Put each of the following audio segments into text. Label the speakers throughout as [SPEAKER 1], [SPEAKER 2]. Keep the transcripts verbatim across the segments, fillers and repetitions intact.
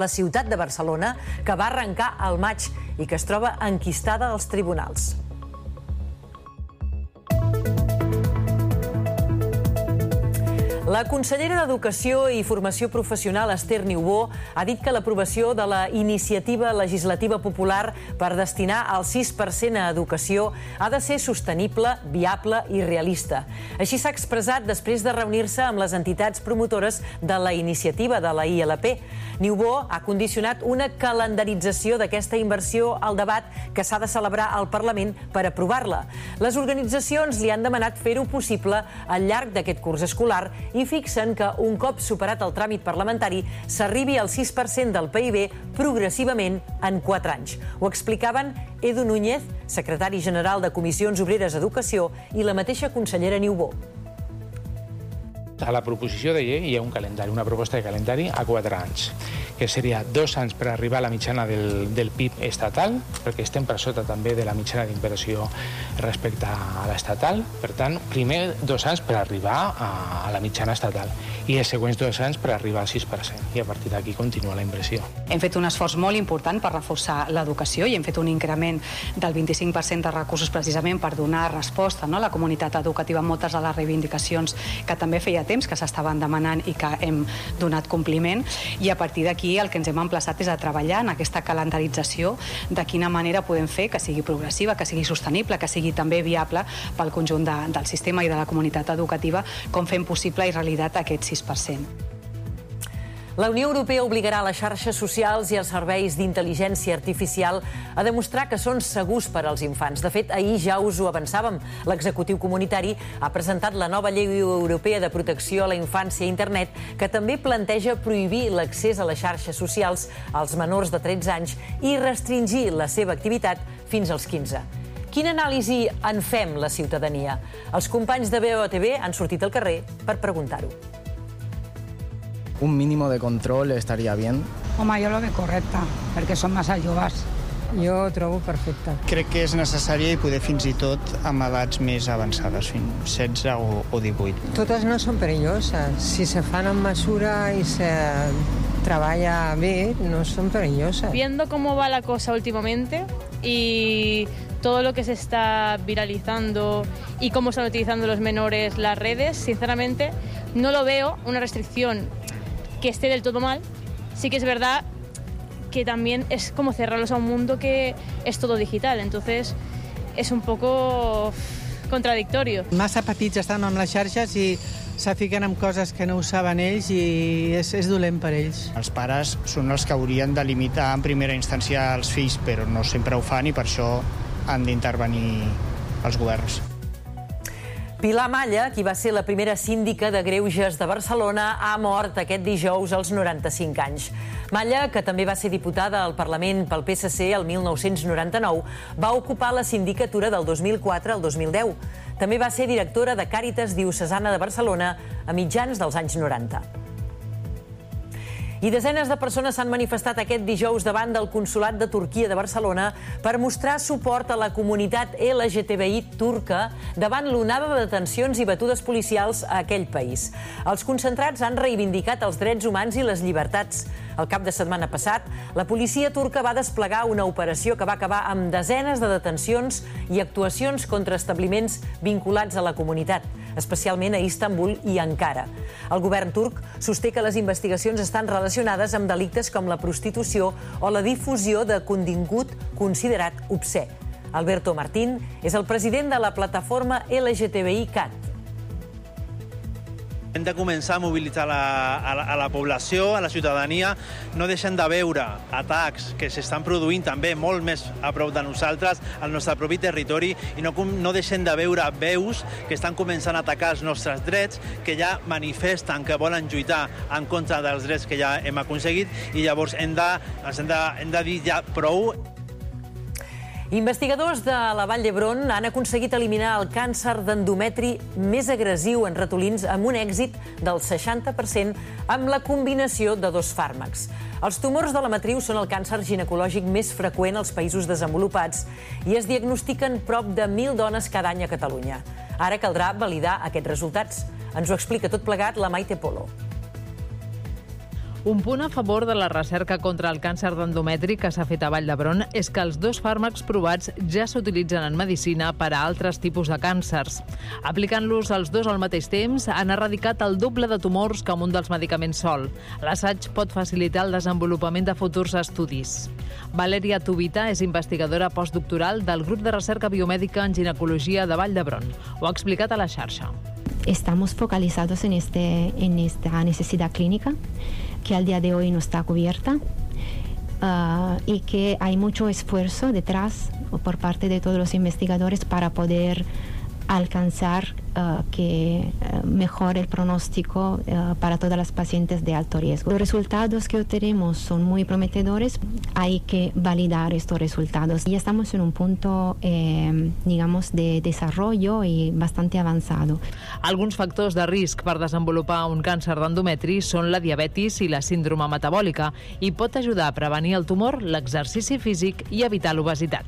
[SPEAKER 1] La ciutat de Barcelona, que va arrencar al maig i que es troba enquistada als tribunals. La consellera d'Educació i Formació Professional, Esther Niubó, ha dit que l'aprovació de la iniciativa legislativa popular per destinar el sis per cent a educació ha de ser sostenible, viable i realista. Així s'ha expressat després de reunir-se amb les entitats promotores de la iniciativa de la I L P. Niubó ha condicionat una calendarització d'aquesta inversió al debat que s'ha de celebrar al Parlament per aprovar-la. Les organitzacions li han demanat fer-ho possible al llarg d'aquest curs escolar i fixen que un cop superat el tràmit parlamentari s'arribi al sis per cent del P I B progressivament en quatre anys. Ho explicaven Edu Núñez, secretari general de Comissions Obreres Educació, i la mateixa consellera Niubó.
[SPEAKER 2] A la proposició de llei hi ha un calendari, una proposta de calendari a quatre anys, que seria dos anys per arribar a la mitjana del, del P I B estatal, perquè estem per sota també de la mitjana d'inversió respecte a l'estatal. Per tant, primer dos anys per arribar a, a la mitjana estatal i els següents dos anys per arribar al sis per cent. I a partir d'aquí continua la inversió.
[SPEAKER 3] Hem fet un esforç molt important per reforçar l'educació i hem fet un increment del vint-i-cinc per cent de recursos precisament per donar resposta, no, a la comunitat educativa amb moltes de les reivindicacions que també feia temps que s'estaven demanant i que hem donat compliment, i a partir d'aquí el que ens hem emplaçat és a treballar en aquesta calendarització de quina manera podem fer que sigui progressiva, que sigui sostenible, que sigui també viable pel conjunt de, del sistema i de la comunitat educativa, com fem possible i realitat aquest sis per cent.
[SPEAKER 1] La Unió Europea obligarà les xarxes socials i els serveis d'intel·ligència artificial a demostrar que són segurs per als infants. De fet, ahir ja us ho avançàvem. L'executiu comunitari ha presentat la nova llei europea de protecció a la infància a internet, que també planteja prohibir l'accés a les xarxes socials als menors de tretze anys i restringir la seva activitat fins als quinze. Quina anàlisi en fem la ciutadania? Els companys de B O T V han sortit al carrer per preguntar-ho.
[SPEAKER 4] Un mínimo de control estaria bé.
[SPEAKER 5] Home, jo lo veig correcte, perquè són massa joves.
[SPEAKER 6] Jo ho trobo perfecte.
[SPEAKER 7] Crec que és necessari poder fins i tot amb edats més avançades, fins setze o divuit.
[SPEAKER 6] Totes no són perilloses. Si se fan en mesura i se treballa bé, no son perillosas.
[SPEAKER 8] Viendo cómo va la cosa últimamente y todo lo que se está viralizando y cómo están utilizando los menores las redes, sinceramente no lo veo una restricción que esté del todo mal. Sí que es verdad que también es como cerrarlos a un mundo que es todo digital, entonces es un poco contradictorio.
[SPEAKER 9] Massa petits estan amb les xarxes i se fiquen en coses que no ho saben ells i és, és dolent per ells.
[SPEAKER 7] Els pares són els que haurien de limitar en primera instància els fills, però no sempre ho fan i per això han d'intervenir els governs.
[SPEAKER 1] Pilar Malla, qui va ser la primera síndica de Greuges de Barcelona, ha mort aquest dijous als noranta-cinc anys. Malla, que també va ser diputada al Parlament pel P S C el mil nou-cents noranta-nou, va ocupar la sindicatura del dos mil quatre al dos mil deu. També va ser directora de Càritas Diocesana de Barcelona a mitjans dels anys noranta. I desenes de persones s'han manifestat aquest dijous davant del Consolat de Turquia de Barcelona per mostrar suport a la comunitat L G T B I turca davant l'onada de detencions i batudes policials a aquell país. Els concentrats han reivindicat els drets humans i les llibertats. El cap de setmana passat, la policia turca va desplegar una operació que va acabar amb desenes de detencions i actuacions contra establiments vinculats a la comunitat, especialment a Istanbul i Ankara. El govern turc sosté que les investigacions estan relacionades amb delictes com la prostitució o la difusió de contingut considerat obscè. Alberto Martín és el president de la plataforma L G T B I CAT.
[SPEAKER 10] Hem de començar a mobilitzar la, a, la, a la població, a la ciutadania. No deixem de veure atacs que s'estan produint també molt més a prop de nosaltres, al nostre propi territori, i no, no deixem de veure veus que estan començant a atacar els nostres drets, que ja manifesten que volen lluitar en contra dels drets que ja hem aconseguit, i llavors hem de, hem de, hem de dir ja prou.
[SPEAKER 1] Investigadors de la Vall d'Hebron han aconseguit eliminar el càncer d'endometri més agressiu en ratolins amb un èxit del seixanta per cent amb la combinació de dos fàrmacs. Els tumors de la matriu són el càncer ginecològic més freqüent als països desenvolupats i es diagnostiquen prop de mil dones cada any a Catalunya. Ara caldrà validar aquests resultats. Ens ho explica tot plegat la Maite Polo.
[SPEAKER 11] Un punt a favor de la recerca contra el càncer d'endometri que s'ha fet a Vall d'Hebron és que els dos fàrmacs provats ja s'utilitzen en medicina per a altres tipus de càncers. Aplicant-los els dos al mateix temps, han erradicat el doble de tumors que amb un dels medicaments sol. L'assaig pot facilitar el desenvolupament de futurs estudis. Valeria Tubita és investigadora postdoctoral del grup de recerca biomèdica en ginecologia de Vall d'Hebron. Ho ha explicat a la xarxa.
[SPEAKER 12] Estamos focalizados en, este, en esta necesidad clínica que al día de hoy no está cubierta uh, y que hay mucho esfuerzo detrás por parte de todos los investigadores para poder alcanzar uh, que uh, mejore el pronóstico uh, para todas las pacientes de alto riesgo. Los resultados que obtenemos son muy prometedores, hay que validar estos resultados. Ya estamos en un punto, eh, digamos, de desarrollo y bastante avanzado.
[SPEAKER 11] Alguns factors de risc per desenvolupar un càncer d'endometri són la diabetis i la síndrome metabòlica i pot ajudar a prevenir el tumor, l'exercici físic i evitar l'obesitat.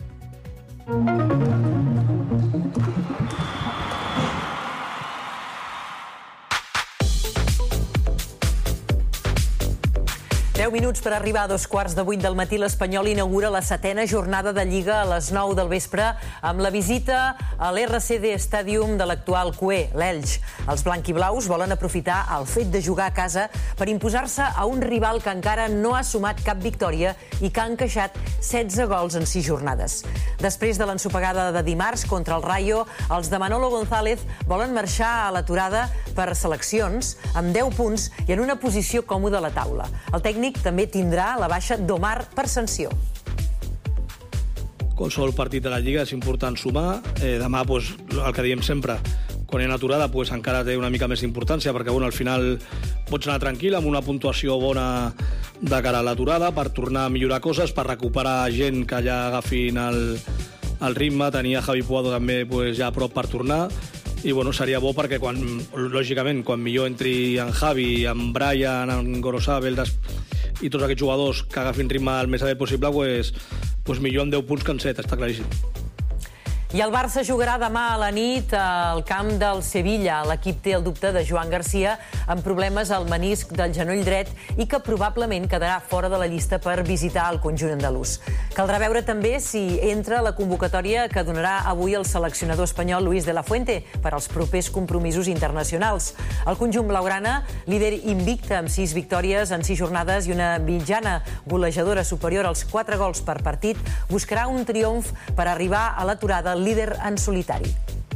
[SPEAKER 1] deu minuts per arribar a dos quarts de vuit del matí. L'Espanyol inaugura la setena jornada de Lliga a les nou del vespre amb la visita a l'R C D Stadium de l'actual Q E, l'Elx. Els blanquiblaus volen aprofitar el fet de jugar a casa per imposar-se a un rival que encara no ha sumat cap victòria i que ha encaixat setze gols en sis jornades. Després de l'ensopegada de dimarts contra el Rayo, els de Manolo González volen marxar a l'aturada per seleccions amb deu punts i en una posició còmoda a la taula. El tècnic també tindrà la baixa d'Omar per sanció.
[SPEAKER 13] Qualsevol partit de la Lliga és important sumar. Eh, demà, pues, el que diem sempre, quan hi ha aturada, pues, encara té una mica més importància, perquè bueno, al final pots anar tranquil amb una puntuació bona de cara a l'aturada per tornar a millorar coses, per recuperar gent que ja agafin el, el ritme. Tenia Javi Puado també pues, ja a prop per tornar. I bueno, seria bo perquè, quan, lògicament, quan millor entri en Javi, en Brian, en Gorosabel i tots aquests jugadors que agafin ritme el més aviat possible, pues, pues millor amb deu punts que en set, està claríssim.
[SPEAKER 1] I el Barça jugarà demà a la nit al camp del Sevilla. L'equip té el dubte de Joan Garcia amb problemes al menisc del genoll dret i que probablement quedarà fora de la llista per visitar el conjunt andalús. Caldrà veure també si entra la convocatòria que donarà avui el seleccionador espanyol Luis de la Fuente per als propers compromisos internacionals. El conjunt blaugrana, líder invicte amb sis victòries en sis jornades i una mitjana golejadora superior als quatre gols per partit, buscarà un triomf per arribar a l'aturada líder en solitari.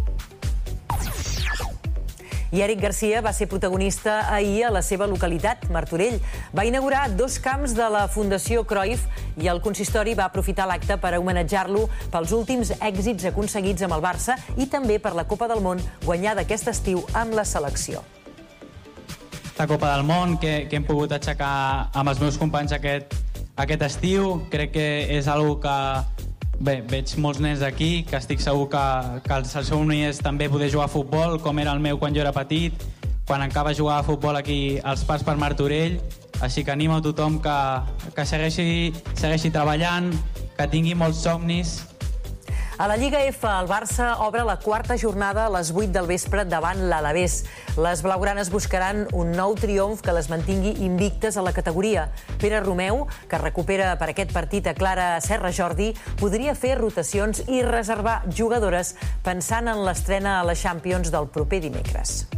[SPEAKER 1] I Eric Garcia va ser protagonista ahir a la seva localitat, Martorell. Va inaugurar dos camps de la Fundació Cruyff i el consistori va aprofitar l'acte per homenatjar-lo pels últims èxits aconseguits amb el Barça i també per la Copa del Món guanyada aquest estiu amb la selecció.
[SPEAKER 14] La Copa del Món que, que hem pogut aixecar amb els meus companys aquest, aquest estiu, crec que és una que bé, veig molts nens d'aquí, que estic segur que, que el seu somni és també poder jugar a futbol, com era el meu quan jo era petit, quan encara jugava a futbol aquí als Parcs per Martorell. Així que animo a tothom que, que segueixi, segueixi treballant, que tingui molts somnis.
[SPEAKER 1] A la Lliga F, el Barça obre la quarta jornada a les vuit del vespre davant l'Alavés. Les blaugranes buscaran un nou triomf que les mantingui invictes a la categoria. Pere Romeu, que recupera per aquest partit a Clara Serra Jordi, podria fer rotacions i reservar jugadores pensant en l'estrena a la Champions del proper dimecres.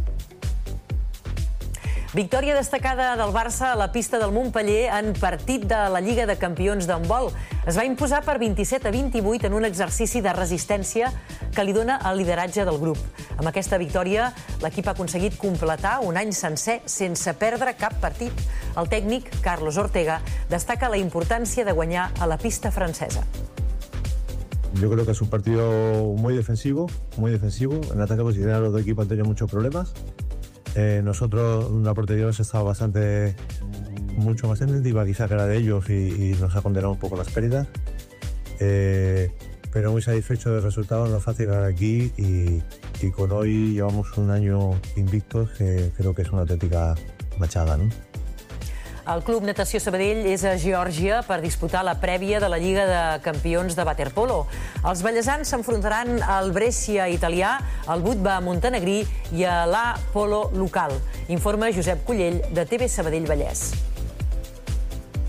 [SPEAKER 1] Victòria destacada del Barça a la pista del Montpeller en partit de la Lliga de Campions d'handbol. Es va imposar per vint-i-set a vint-i-vuit en un exercici de resistència que li dona el lideratge del grup. Amb aquesta victòria, l'equip ha aconseguit completar un any sencer sense perdre cap partit. El tècnic, Carlos Ortega, destaca la importància de guanyar a la pista francesa.
[SPEAKER 15] Yo creo que es un partido muy defensivo, muy defensivo. En ataque posicional los dos equipos han tenido muchos problemas. Eh, nosotros, la portería nos ha estado bastante, mucho más intensiva quizá que la de ellos y, y nos ha condenado un poco las pérdidas. Eh, pero muy satisfecho del resultado, no es fácil ganar aquí y, y con hoy llevamos un año invictos que creo que es una auténtica machada, ¿no?
[SPEAKER 1] El Club Natació Sabadell és a Geòrgia per disputar la prèvia de la Lliga de Campions de waterpolo. Els ballesans s'enfrontaran al Brescia italià, al Budva montenegrí i a l'A Polo local. Informa Josep Cullell, de T V Sabadell Vallès.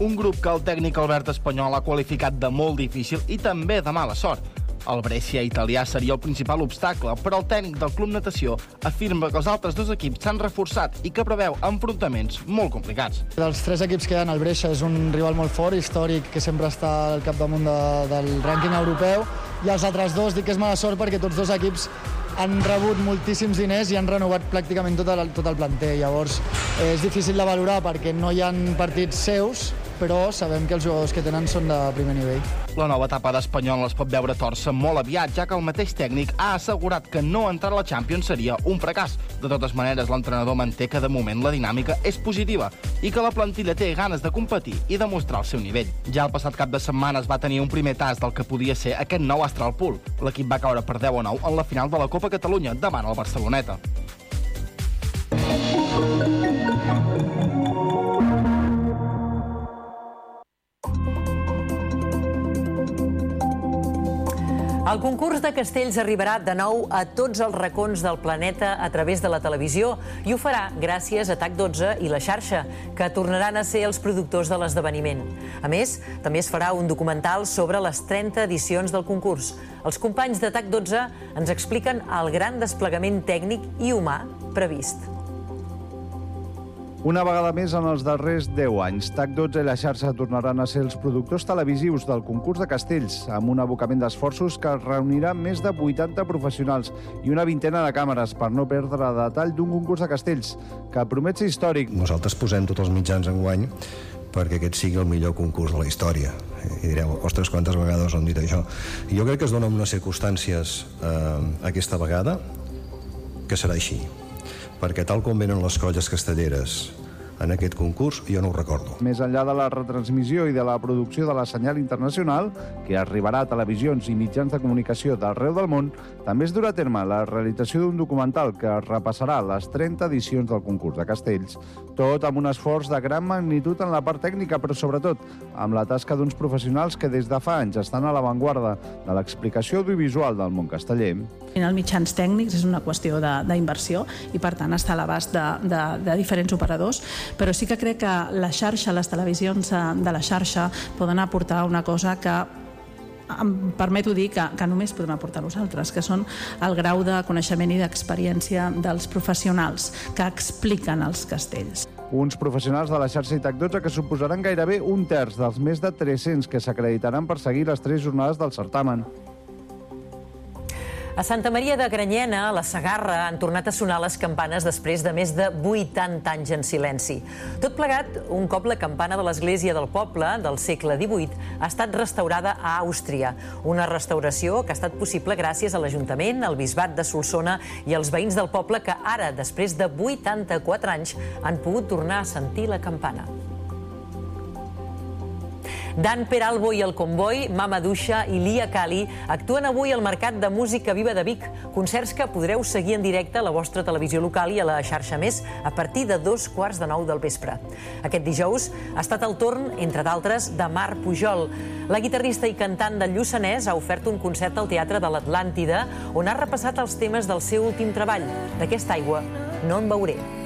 [SPEAKER 16] Un grup que el tècnic Albert Espanyol ha qualificat de molt difícil i també de mala sort. El Brescia italià seria el principal obstacle, però el tècnic del Club Natació afirma que els altres dos equips s'han reforçat i que preveu enfrontaments molt complicats.
[SPEAKER 17] Dels tres equips que hi ha, el Brescia és un rival molt fort, històric, que sempre està al capdamunt de, del rànquing europeu, i els altres dos dic que és mala sort perquè tots dos equips han rebut moltíssims diners i han renovat pràcticament tot el, tot el planter. Llavors, eh, és difícil de valorar perquè no hi ha partits seus, però sabem que els jugadors que tenen són de primer nivell.
[SPEAKER 16] La nova etapa d'Espanyol es pot veure torça molt aviat, ja que el mateix tècnic ha assegurat que no entrar a la Champions seria un fracàs. De totes maneres, l'entrenador manté que de moment la dinàmica és positiva i que la plantilla té ganes de competir i demostrar el seu nivell. Ja el passat cap de setmana es va tenir un primer tast del que podia ser aquest nou Astral Pool. L'equip va caure per deu a nou en la final de la Copa Catalunya davant el Barceloneta.
[SPEAKER 1] El concurs de castells arribarà de nou a tots els racons del planeta a través de la televisió i ho farà gràcies a T A C dotze i la xarxa, que tornaran a ser els productors de l'esdeveniment. A més, també es farà un documental sobre les trenta edicions del concurs. Els companys de T A C dotze ens expliquen el gran desplegament tècnic i humà previst.
[SPEAKER 18] Una vegada més en els darrers deu anys, T A C dotze i la xarxa tornaran a ser els productors televisius del concurs de castells, amb un abocament d'esforços que reunirà més de vuitanta professionals i una vintena de càmeres per no perdre detall d'un concurs de castells, que promet ser històric.
[SPEAKER 19] Nosaltres posem tots els mitjans enguany perquè aquest sigui el millor concurs de la història. I direu, ostres, quantes vegades han dit això? I jo crec que es dona unes circumstàncies eh, aquesta vegada que serà així. Perquè tal com venen les colles castelleres en aquest concurs, jo no ho recordo.
[SPEAKER 18] Més enllà de la retransmissió i de la producció de la senyal internacional, que arribarà a televisions i mitjans de comunicació d'arreu del món, també es durà a terme la realització d'un documental que repassarà les trenta edicions del concurs de castells, tot amb un esforç de gran magnitud en la part tècnica, però sobretot amb la tasca d'uns professionals que des de fa anys estan a l'avantguarda de l'explicació audiovisual del món casteller.
[SPEAKER 20] Els mitjans tècnics és una qüestió d'inversió i, per tant, està a l'abast de, de, de diferents operadors, però sí que crec que la xarxa, les televisions de la xarxa poden aportar una cosa que em permeto dir que, que només podem aportar nosaltres, que són el grau de coneixement i d'experiència dels professionals que expliquen els castells.
[SPEAKER 18] Uns professionals de la xarxa i T A C dotze que suposaran gairebé un terç dels més de tres-cents que s'acreditaran per seguir les tres jornades del certamen.
[SPEAKER 1] A Santa Maria de Granyena, a la Segarra, han tornat a sonar les campanes després de més de vuitanta anys en silenci. Tot plegat, un cop la campana de l'església del poble, del segle divuit, ha estat restaurada a Àustria. Una restauració que ha estat possible gràcies a l'Ajuntament, al Bisbat de Solsona i als veïns del poble que ara, després de vuitanta-quatre anys, han pogut tornar a sentir la campana. Dan Peralbo i el Comboi, Mama Duixa i Lia Kali actuen avui al Mercat de Música Viva de Vic, concerts que podreu seguir en directe a la vostra televisió local i a la xarxa Més a partir de dos quarts de nou del vespre. Aquest dijous ha estat el torn, entre d'altres, de Mar Pujol. La guitarrista i cantant del Lluçanès ha ofert un concert al Teatre de l'Atlàntida on ha repassat els temes del seu últim treball. D'aquesta aigua no en veuré.